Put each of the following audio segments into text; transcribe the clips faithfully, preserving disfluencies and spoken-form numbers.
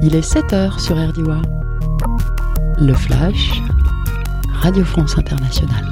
Il est sept heures sur R D W A. Le Flash, Radio France Internationale.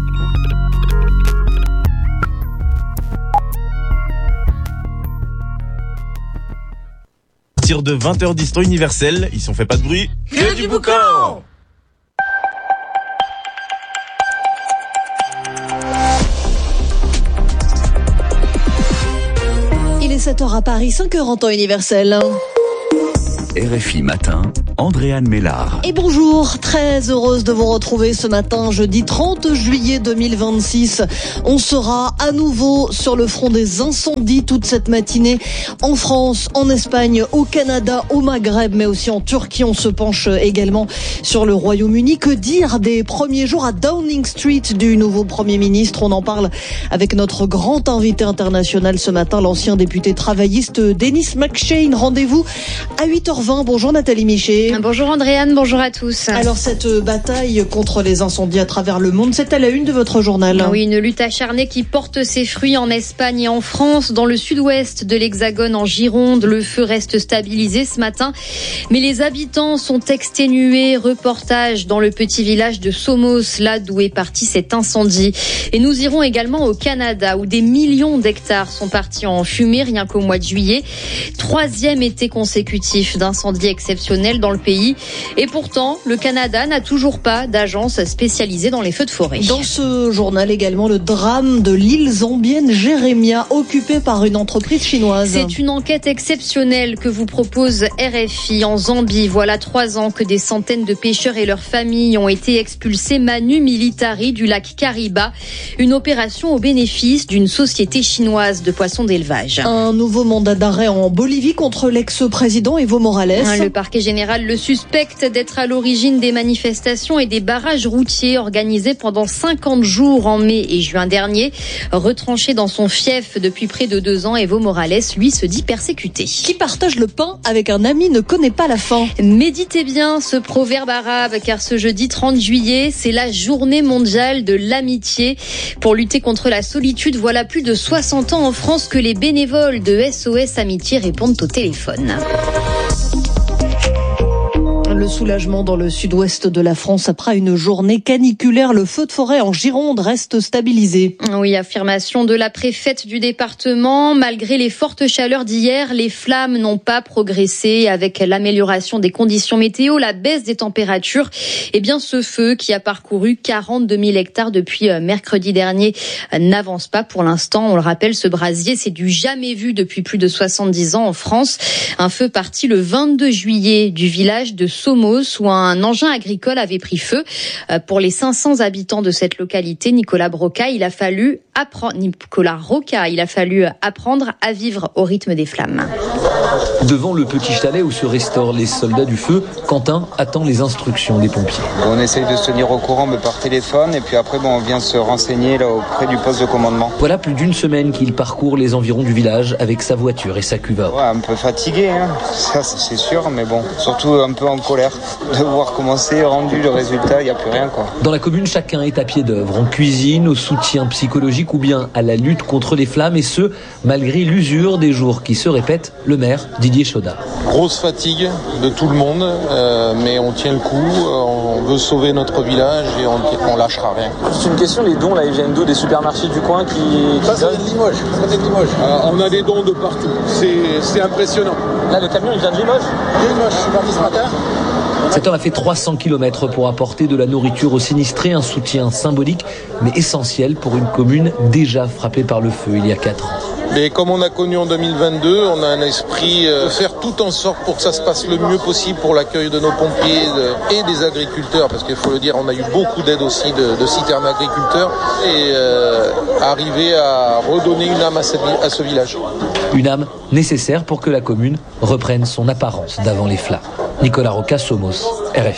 À partir de vingt heures dix temps universel, ils sont fait pas de bruit. Que, que du boucan. Il est sept heures à Paris, cinq heures en temps universel. R F I Matin, Andréane Mélard. Et bonjour, très heureuse de vous retrouver ce matin, jeudi trente juillet deux mille vingt-six. On sera à nouveau sur le front des incendies toute cette matinée en France, en Espagne, au Canada, au Maghreb, mais aussi en Turquie. On se penche également sur le Royaume-Uni. Que dire des premiers jours à Downing Street du nouveau Premier ministre? On en parle avec notre grand invité international ce matin, l'ancien député travailliste Denis McShane. Rendez-vous à huit heures vingt. Bonjour Nathalie Michet. Bonjour Andréane, bonjour à tous. Alors cette bataille contre les incendies à travers le monde, c'est à la une de votre journal. Oui, une lutte acharnée qui porte ses fruits en Espagne et en France. Dans le sud-ouest de l'Hexagone, en Gironde, le feu reste stabilisé ce matin. Mais les habitants sont exténués. Reportage dans le petit village de Somos, là d'où est parti cet incendie. Et nous irons également au Canada, où des millions d'hectares sont partis en fumée rien qu'au mois de juillet. Troisième été consécutif d'incendie exceptionnel dans le pays. Et pourtant, le Canada n'a toujours pas d'agence spécialisée dans les feux de forêt. Dans ce journal également, le drame de l'île zambienne Jérémia, occupée par une entreprise chinoise. C'est une enquête exceptionnelle que vous propose R F I en Zambie. Voilà trois ans que des centaines de pêcheurs et leurs familles ont été expulsés manu militari du lac Kariba. Une opération au bénéfice d'une société chinoise de poissons d'élevage. Un nouveau mandat d'arrêt en Bolivie contre l'ex-président Evo Morales. Le parquet général le suspecte d'être à l'origine des manifestations et des barrages routiers organisés pendant cinquante jours en mai et juin dernier. Retranché dans son fief depuis près de deux ans, Evo Morales, lui, se dit persécuté. Qui partage le pain avec un ami ne connaît pas la faim. Méditez bien ce proverbe arabe, car ce jeudi trente juillet, c'est la journée mondiale de l'amitié. Pour lutter contre la solitude, voilà plus de soixante ans en France que les bénévoles de S O S Amitié répondent au téléphone. Le soulagement dans le sud-ouest de la France après une journée caniculaire. Le feu de forêt en Gironde reste stabilisé. Oui, affirmation de la préfète du département. Malgré les fortes chaleurs d'hier, les flammes n'ont pas progressé. Avec l'amélioration des conditions météo, la baisse des températures, eh bien ce feu qui a parcouru quarante-deux mille hectares depuis mercredi dernier n'avance pas pour l'instant. On le rappelle, ce brasier, c'est du jamais vu depuis plus de soixante-dix ans en France. Un feu parti le vingt-deux juillet du village de Somos, où un engin agricole avait pris feu. Pour les cinq cents habitants de cette localité, Nicolas Broca, il a fallu apprendre, Nicolas Roca, il a fallu apprendre à vivre au rythme des flammes. Devant le petit chalet où se restaurent les soldats du feu, Quentin attend les instructions des pompiers. On essaye de se tenir au courant mais par téléphone et puis après bon, on vient se renseigner là auprès du poste de commandement. Voilà plus d'une semaine qu'il parcourt les environs du village avec sa voiture et sa cuve à eau. Ouais, un peu fatigué, hein. Ça c'est sûr, mais bon, surtout un peu en colère de voir comment c'est rendu le résultat, il n'y a plus rien quoi. Dans la commune, chacun est à pied d'œuvre, en cuisine, au soutien psychologique ou bien à la lutte contre les flammes, et ce, malgré l'usure des jours qui se répètent. Le maire, Didier Chaudat. Grosse fatigue de tout le monde, euh, mais on tient le coup, on veut sauver notre village et on, on lâchera rien. C'est une question, les dons, là, ils viennent d'où? Des supermarchés du coin qui... Ça, ça vient de Limoges. Ça vient de Limoges. Euh, on a des dons de partout, c'est, c'est impressionnant. Là, le camion, il vient de Limoges? Limoges, je suis parti ce matin. Cet homme a fait trois cents kilomètres pour apporter de la nourriture aux sinistrés, un soutien symbolique mais essentiel pour une commune déjà frappée par le feu il y a quatre ans. Mais comme on a connu en deux mille vingt-deux, on a un esprit de faire tout en sorte pour que ça se passe le mieux possible pour l'accueil de nos pompiers et des agriculteurs, parce qu'il faut le dire, on a eu beaucoup d'aide aussi de, de citernes agriculteurs, et euh, arriver à redonner une âme à ce, à ce village. Une âme nécessaire pour que la commune reprenne son apparence d'avant les flammes. Nicolas Roca, Somos, R F I.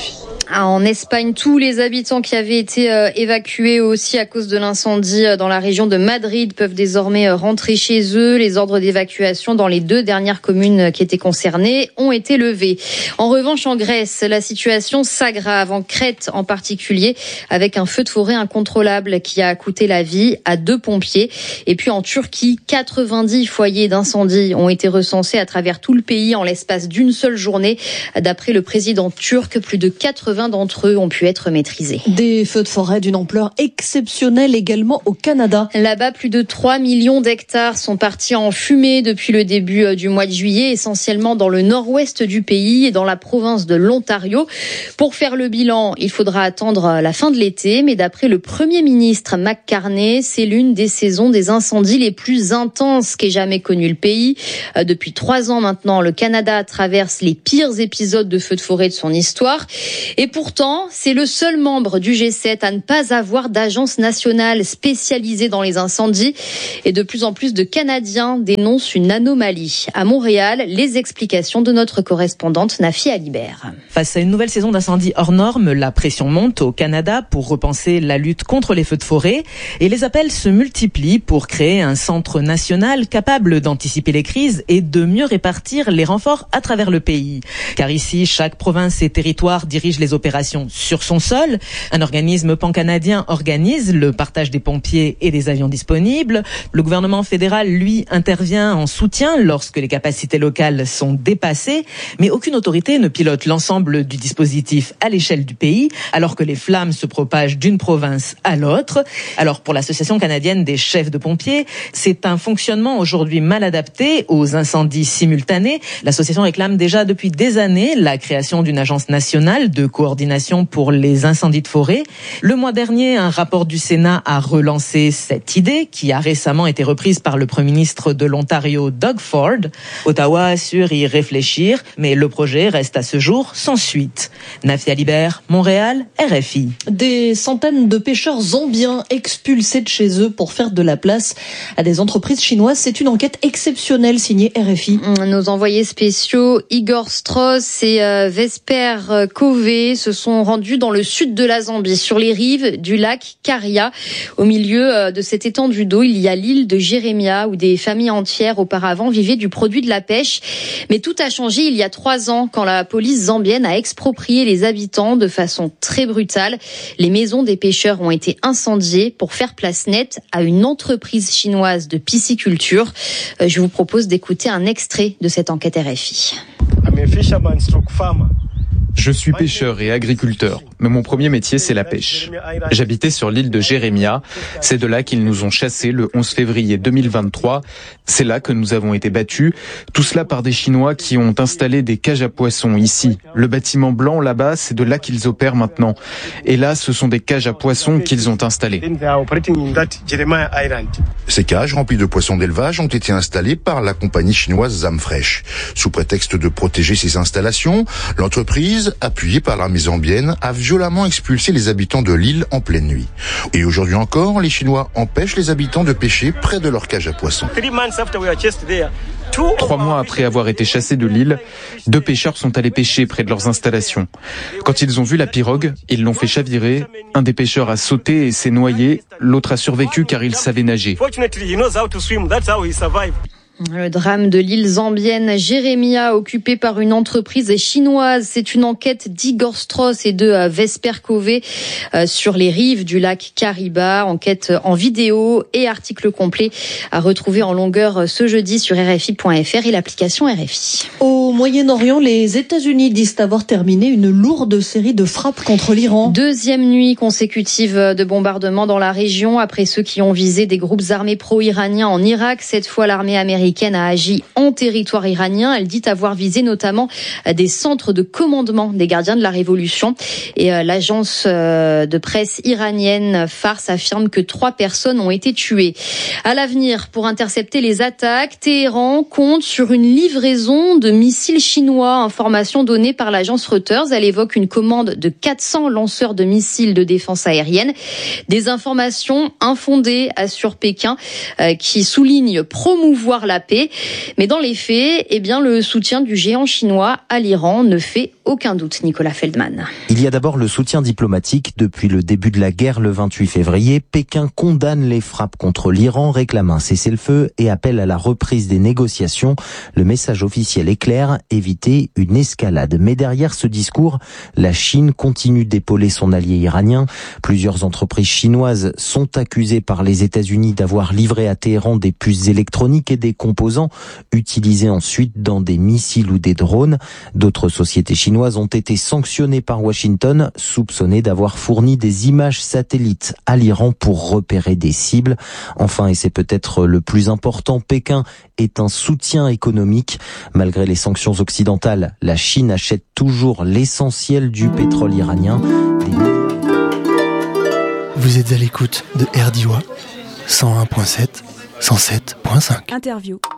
En Espagne, tous les habitants qui avaient été euh, évacués aussi à cause de l'incendie euh, dans la région de Madrid peuvent désormais euh, rentrer chez eux. Les ordres d'évacuation dans les deux dernières communes euh, qui étaient concernées ont été levés. En revanche, en Grèce, la situation s'aggrave, en Crète en particulier, avec un feu de forêt incontrôlable qui a coûté la vie à deux pompiers. Et puis en Turquie, quatre-vingt-dix foyers d'incendie ont été recensés à travers tout le pays en l'espace d'une seule journée. D'après le président turc, plus de quatre-vingts d'entre eux ont pu être maîtrisés. Des feux de forêt d'une ampleur exceptionnelle également au Canada. Là-bas, plus de trois millions d'hectares sont partis en fumée depuis le début du mois de juillet, essentiellement dans le nord-ouest du pays et dans la province de l'Ontario. Pour faire le bilan, il faudra attendre la fin de l'été, mais d'après le Premier ministre Mark Carney, c'est l'une des saisons des incendies les plus intenses qu'ait jamais connu le pays. Depuis trois ans maintenant, le Canada traverse les pires épisodes de feux de forêt de son histoire. Et pourtant, c'est le seul membre du G sept à ne pas avoir d'agence nationale spécialisée dans les incendies. Et de plus en plus de Canadiens dénoncent une anomalie. À Montréal, les explications de notre correspondante Nafi Alibert. Face à une nouvelle saison d'incendies hors normes, la pression monte au Canada pour repenser la lutte contre les feux de forêt. Et les appels se multiplient pour créer un centre national capable d'anticiper les crises et de mieux répartir les renforts à travers le pays. Car ici, chaque province et territoire dirige les opérations sur son sol. Un organisme pan-canadien organise le partage des pompiers et des avions disponibles. Le gouvernement fédéral, lui, intervient en soutien lorsque les capacités locales sont dépassées. Mais aucune autorité ne pilote l'ensemble du dispositif à l'échelle du pays, alors que les flammes se propagent d'une province à l'autre. Alors pour l'Association canadienne des chefs de pompiers, c'est un fonctionnement aujourd'hui mal adapté aux incendies simultanés. L'association réclame déjà depuis des années la création d'une agence nationale de coordination pour les incendies de forêt. Le mois dernier, un rapport du Sénat a relancé cette idée qui a récemment été reprise par le Premier ministre de l'Ontario, Doug Ford. Ottawa assure y réfléchir, mais le projet reste à ce jour sans suite. Nafi Alibert, Montréal, R F I. Des centaines de pêcheurs zambiens expulsés de chez eux pour faire de la place à des entreprises chinoises. C'est une enquête exceptionnelle signée R F I. Nos envoyés spéciaux Igor Strauss et euh, Vesper Kové se sont rendus dans le sud de la Zambie, sur les rives du lac Karia. Au milieu de cette étendue d'eau, il y a l'île de Jérémia où des familles entières auparavant vivaient du produit de la pêche. Mais tout a changé il y a trois ans quand la police zambienne a exproprié les habitants de façon très brutale. Les maisons des pêcheurs ont été incendiées pour faire place nette à une entreprise chinoise de pisciculture. Je vous propose d'écouter un extrait de cette enquête R F I. Je suis pêcheur et agriculteur, mais mon premier métier, c'est la pêche. J'habitais sur l'île de Jérémia. C'est de là qu'ils nous ont chassés le onze février deux mille vingt-trois. C'est là que nous avons été battus. Tout cela par des Chinois qui ont installé des cages à poissons ici. Le bâtiment blanc là-bas, c'est de là qu'ils opèrent maintenant. Et là, ce sont des cages à poissons qu'ils ont installées. Ces cages remplies de poissons d'élevage ont été installées par la compagnie chinoise Zamfresh. Sous prétexte de protéger ces installations, l'entreprise, appuyée par l'armée zambienne, a violemment expulsé les habitants de l'île en pleine nuit. Et aujourd'hui encore, les Chinois empêchent les habitants de pêcher près de leur cage à poissons. Trois mois après avoir été chassés de l'île, deux pêcheurs sont allés pêcher près de leurs installations. Quand ils ont vu la pirogue, ils l'ont fait chavirer. Un des pêcheurs a sauté et s'est noyé. L'autre a survécu car il savait nager. Le drame de l'île zambienne Jérémia, occupée par une entreprise chinoise. C'est une enquête d'Igor Strauss et de Vesper Kové sur les rives du lac Kariba. Enquête en vidéo et article complet à retrouver en longueur ce jeudi sur R F I point F R et l'application R F I. Au Moyen-Orient, les États-Unis disent avoir terminé une lourde série de frappes contre l'Iran. Deuxième nuit consécutive de bombardements dans la région après ceux qui ont visé des groupes armés pro-iraniens en Irak. Cette fois, l'armée américaine a agi en territoire iranien. Elle dit avoir visé notamment des centres de commandement des gardiens de la révolution. Et l'agence de presse iranienne Fars affirme que trois personnes ont été tuées. À l'avenir, pour intercepter les attaques, Téhéran compte sur une livraison de missiles chinois. Information donnée par l'agence Reuters. Elle évoque une commande de quatre cents lanceurs de missiles de défense aérienne. Des informations infondées, assure Pékin, qui souligne promouvoir la la paix. Mais dans les faits, eh bien, le soutien du géant chinois à l'Iran ne fait aucun doute, Nicolas Feldman. Il y a d'abord le soutien diplomatique. Depuis le début de la guerre le vingt-huit février, Pékin condamne les frappes contre l'Iran, réclame un cessez-le-feu et appelle à la reprise des négociations. Le message officiel est clair, éviter une escalade. Mais derrière ce discours, la Chine continue d'épauler son allié iranien. Plusieurs entreprises chinoises sont accusées par les États-Unis d'avoir livré à Téhéran des puces électroniques et des composants utilisés ensuite dans des missiles ou des drones. D'autres sociétés chinoises ont été sanctionnées par Washington, soupçonnées d'avoir fourni des images satellites à l'Iran pour repérer des cibles. Enfin, et c'est peut-être le plus important, Pékin est un soutien économique. Malgré les sanctions occidentales, la Chine achète toujours l'essentiel du pétrole iranien. Vous êtes à l'écoute de R D I W A cent un virgule sept, cent sept virgule cinq. Interview.